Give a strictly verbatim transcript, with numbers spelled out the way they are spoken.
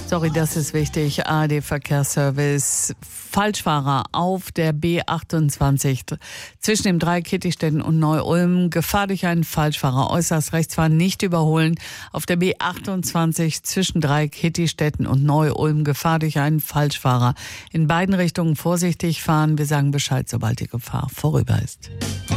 Sorry, das ist wichtig. A R D-Verkehrsservice. Falschfahrer auf der B achtundzwanzig zwischen dem Dreieck Kittistetten und Neu-Ulm. Gefahr durch einen Falschfahrer. Äußerst rechts fahren, nicht überholen. Auf der B achtundzwanzig zwischen Dreieck Kittistetten und Neu-Ulm. Gefahr durch einen Falschfahrer. In beiden Richtungen vorsichtig fahren. Wir sagen Bescheid, sobald die Gefahr vorüber ist.